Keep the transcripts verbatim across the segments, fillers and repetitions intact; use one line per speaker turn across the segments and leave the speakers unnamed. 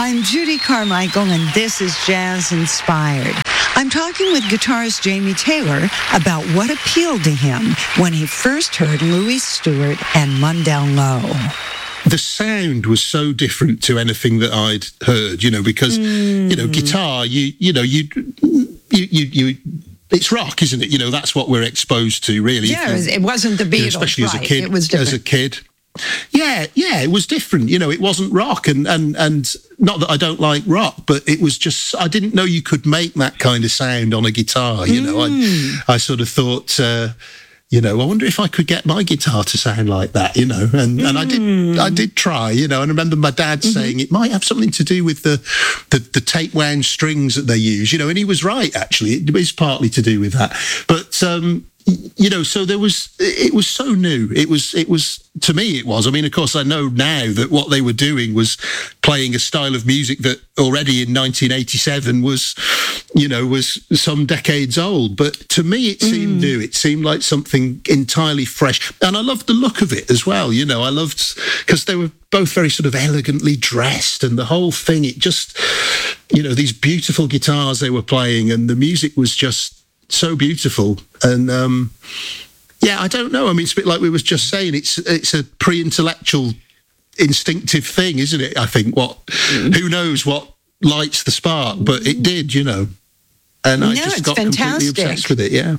I'm Judy Carmichael, and this is Jazz Inspired. I'm talking with guitarist Jamie Taylor about what appealed to him when he first heard Louis Stewart and Mundell Lowe.
The sound was so different to anything that I'd heard, you know, because, mm. you know, guitar, you you know, you, you, you, you, it's rock, isn't it? You know, that's what we're exposed to, really.
Yeah, it, was, it wasn't the Beatles, you know,
especially
right.
as a kid.
It was different.
As a kid. Yeah, yeah, it was different. You know, it wasn't rock, and, and, and not that I don't like rock, but it was just, I didn't know you could make that kind of sound on a guitar, you know.
Mm.
I, I sort of thought, uh, you know, I wonder if I could get my guitar to sound like that, you know, and, and mm. I did I did try, you know, and I remember my dad mm-hmm. saying it might have something to do with the, the, the tape-wound strings that they use, you know, and he was right, actually. It is partly to do with that. But, um, you know, so there was, it was so new. It was, it was, to me, it was. I mean, of course, I know now that what they were doing was playing a style of music that already in nineteen eighty-seven was, you know, was some decades old. But to me, it seemed mm. new. It seemed like something entirely fresh. And I loved the look of it as well. You know, I loved, because they were both very sort of elegantly dressed, and the whole thing, it just, you know, these beautiful guitars they were playing, and the music was just so beautiful. And um yeah, I don't know, I mean, it's a bit like we was just saying, it's it's a pre-intellectual instinctive thing, isn't it? I think what mm. who knows what lights the spark, but it did, you know. And I
no,
just got
fantastic.
completely obsessed with it. Yeah.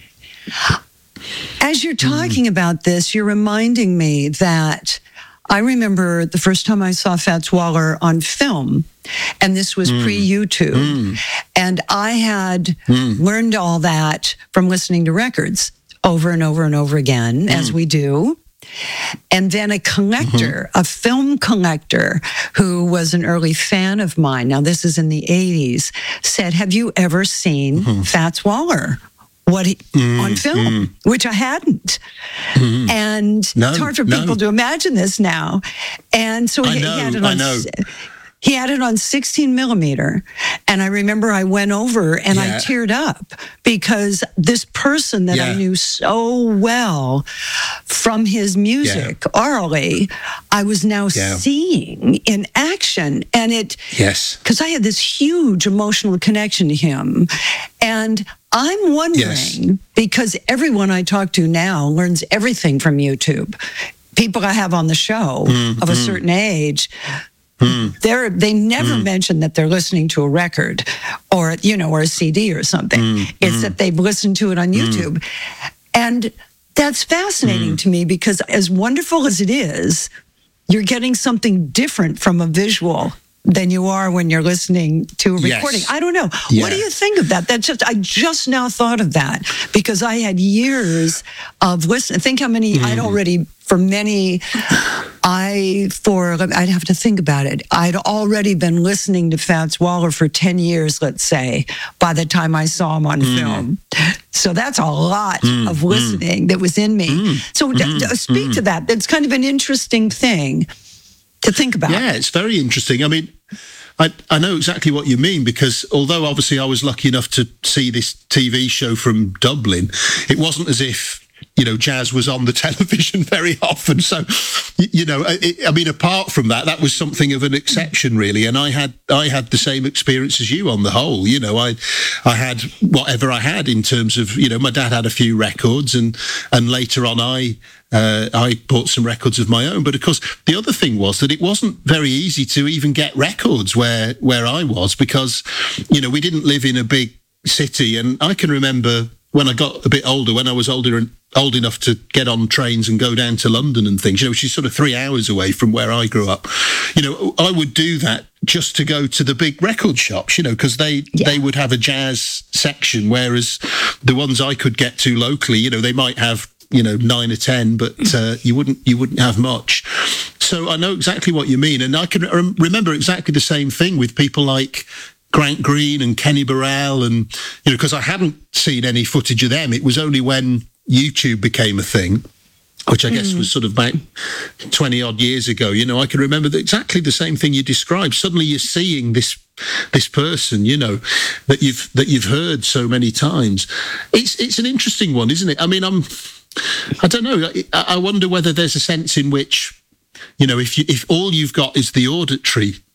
As you're talking mm. about this, you're reminding me that I remember the first time I saw Fats Waller on film, and this was mm. pre-YouTube. Mm. And I had mm. learned all that from listening to records over and over and over again, mm. as we do. And then a collector, mm-hmm. a film collector who was an early fan of mine, now this is in the eighties, said, have you ever seen mm-hmm. Fats Waller? What he, mm, on film, mm. which I hadn't. Mm. And no, it's hard for people no. to imagine this now. And so he,
know,
he had it on, he had it on sixteen millimeter. And I remember I went over and yeah. I teared up because this person that yeah. I knew so well from his music yeah. orally, I was now yeah. seeing in action. And it,
yes, because
I had this huge emotional connection to him. And I'm wondering, yes. because everyone I talk to now learns everything from YouTube. People I have on the show mm, of a mm. certain age, mm. they're, they never mm. mention that they're listening to a record or, you know, or a C D or something. Mm, it's mm. that they've listened to it on YouTube. Mm. And that's fascinating mm. to me, because as wonderful as it is, you're getting something different from a visual than you are when you're listening to a recording. Yes. I don't know. Yeah. What do you think of that? That's just, I just now thought of that, because I had years of listening. Think how many mm. I'd already, for many, I, for, I'd have to think about it. I'd already been listening to Fats Waller for ten years, let's say, by the time I saw him on mm. film. So that's a lot mm. of listening mm. that was in me. Mm. So d- d- speak mm. to that. That's kind of an interesting thing to think about.
Yeah, it's very interesting. I mean, I, I know exactly what you mean, because although obviously I was lucky enough to see this T V show from Dublin, it wasn't as if, you know, jazz was on the television very often. So, you know, it, I mean, apart from that, that was something of an exception, really. And I had I had the same experience as you on the whole. You know, I I had whatever I had in terms of, you know, my dad had a few records, and and later on I uh, I bought some records of my own. But of course, the other thing was that it wasn't very easy to even get records where where I was, because, you know, we didn't live in a big city. And I can remember when I got a bit older, when I was older and old enough to get on trains and go down to London and things, you know, which is sort of three hours away from where I grew up, you know, I would do that just to go to the big record shops, you know, because they, yeah. they would have a jazz section, whereas the ones I could get to locally, you know, they might have, you know, nine or ten, but uh, you wouldn't you wouldn't have much. So I know exactly what you mean. And I can rem- remember exactly the same thing with people like Grant Green and Kenny Burrell, and, you know, because I hadn't seen any footage of them. It was only when YouTube became a thing, which I guess mm. was sort of about twenty odd years ago. You know, I can remember that exactly the same thing you described. Suddenly you're seeing this this person, you know, that you've that you've heard so many times. It's it's an interesting one, isn't it? I mean, I'm I don't know. I, I wonder whether there's a sense in which, you know, if you, if all you've got is the auditory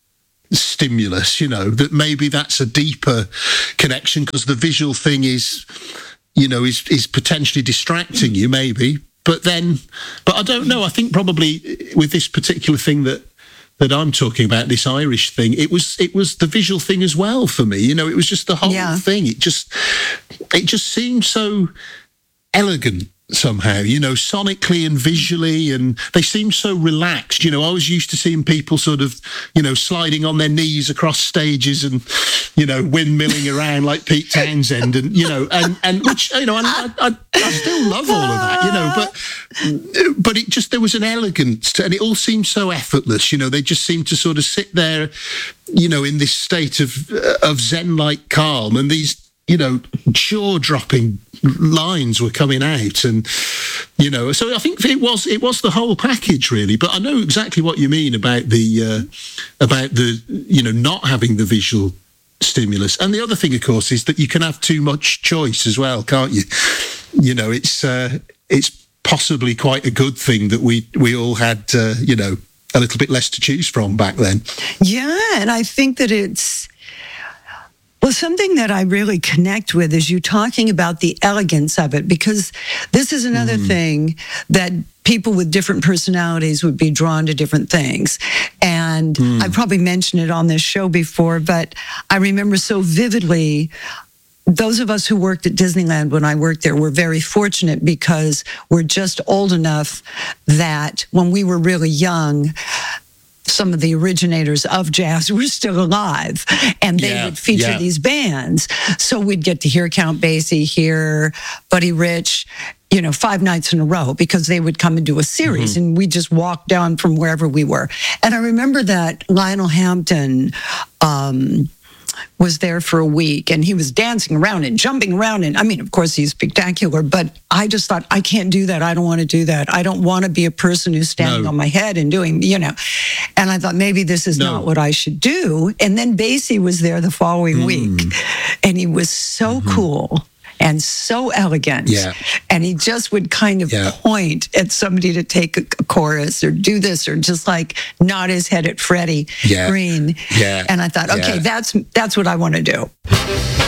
stimulus, you know, that maybe that's a deeper connection because the visual thing is, you know, is, is potentially distracting you, maybe. But then, but I don't know. I think probably with this particular thing that that I'm talking about, this Irish thing, it was it was the visual thing as well for me. You know, it was just the whole
Yeah.
thing. It just it just seemed so elegant somehow, you know, sonically and visually, and they seem so relaxed. You know, I was used to seeing people sort of, you know, sliding on their knees across stages and, you know, windmilling around like Pete Townsend, and you know, and and which, you know, and I, I, I still love all of that, you know, but but it just, there was an elegance to, and it all seemed so effortless. You know, they just seemed to sort of sit there, you know, in this state of of zen-like calm, and these, you know, jaw-dropping lines were coming out, and you know, so I think it was it was the whole package really. But I know exactly what you mean about the uh, about the, you know, not having the visual stimulus. And the other thing, of course, is that you can have too much choice as well, can't you? You know, it's uh, it's possibly quite a good thing that we we all had, uh, you know, a little bit less to choose from back then.
Yeah, and I think that it's, well, something that I really connect with is you talking about the elegance of it, because this is another mm. thing that people with different personalities would be drawn to different things. And mm. I probably mentioned it on this show before, but I remember so vividly, those of us who worked at Disneyland when I worked there were very fortunate because we're just old enough that when we were really young, some of the originators of jazz were still alive, and they
yeah,
would feature
yeah.
these bands. So we'd get to hear Count Basie, hear Buddy Rich, you know, five nights in a row, because they would come and do a series, mm-hmm. and we just walk down from wherever we were. And I remember that Lionel Hampton um, was there for a week, and he was dancing around and jumping around. And I mean, of course, he's spectacular, but I just thought, I can't do that. I don't want to do that. I don't want to be a person who's standing
No.
on my head and doing, you know. And I thought, maybe this is
No.
not what I should do. And then Basie was there the following
Mm.
week, and he was so
Mm-hmm.
cool and so elegant.
Yeah.
And he just would kind of
Yeah.
point at somebody to take a, a chorus or do this, or just like nod his head at Freddie
Yeah.
Green.
Yeah.
And I thought, okay,
Yeah.
that's that's what I want to do.